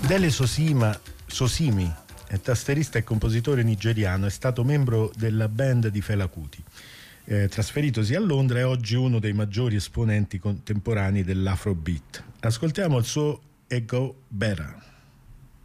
Dele Sosimi è tastierista e compositore nigeriano, è stato membro della band di Fela Kuti. Trasferitosi a Londra, è oggi uno dei maggiori esponenti contemporanei dell'Afrobeat. Ascoltiamo il suo Ego Better.